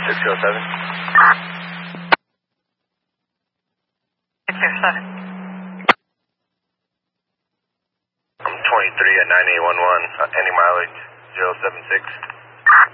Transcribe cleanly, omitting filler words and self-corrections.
607. 607. I'm 23 at 9811. Any mileage? 076.